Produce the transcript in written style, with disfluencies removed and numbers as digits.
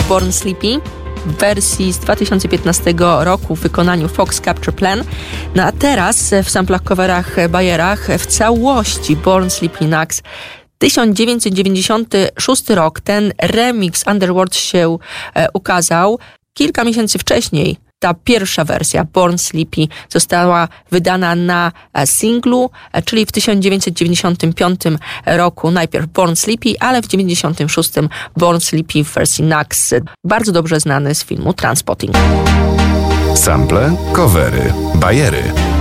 Born Sleepy w wersji z 2015 roku w wykonaniu Fox Capture Plan. No a teraz w samplach, coverach, bajerach w całości Born Sleepy Nax. 1996 rok, ten remix Underworld się ukazał. Kilka miesięcy wcześniej ta pierwsza wersja Born Sleepy została wydana na singlu, czyli w 1995 roku najpierw Born Sleepy, ale w 1996 Born Sleepy w wersji Nax, bardzo dobrze znany z filmu Trainspotting. Sample, covery, bajery.